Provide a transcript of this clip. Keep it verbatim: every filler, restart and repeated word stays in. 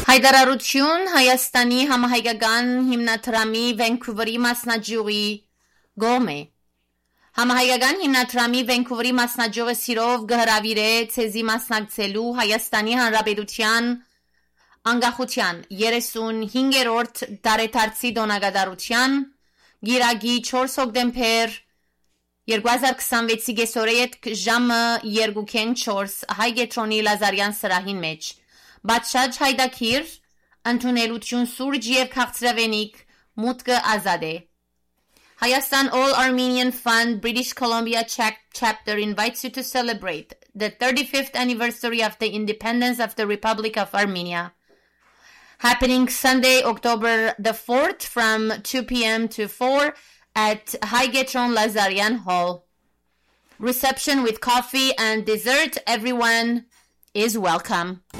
Հայտարարություն Հայաստանի համահայկական հիմնադրամի Վանկուվերի մասնաճյուղի գոմե Համահայկական հիմնադրամի Վանկուվերի մասնաճյուղը սիրով գհրավիրե ցեզի մասնակցելու Հայաստանի Հանրապետության անկախության երեսունհինգերորդ տարեդարձի տոնագդարության գիրագի չորս հոկտեմբեր երկու հազար քսանվեցի գեսորետ ժամը երկուքեն չորս Հայ Գետրոնի Լազարյան սրահին մեջ Բացշաջ հայդակիր, ընդունելություն սուրջ և քաղցրավենիք, մուտքը ազատ է Հայաստան All Armenian Fund British Columbia chapter invites you to celebrate the thirty-fifth anniversary of the independence of the Republic of Armenia. Happening Sunday, October the fourth from two p.m. to four at Hai Getron Lazarian Hall. Reception with coffee and dessert. Everyone is welcome.